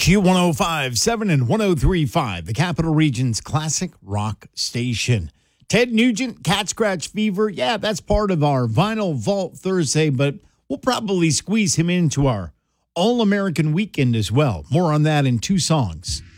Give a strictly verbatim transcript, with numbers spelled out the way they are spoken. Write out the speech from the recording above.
Q one oh five point seven and one oh three point five, the Capital Region's classic rock station. Ted Nugent, Cat Scratch Fever. Yeah, that's part of our Vinyl Vault Thursday, but we'll probably squeeze him into our All-American Weekend as well. More on that in two songs.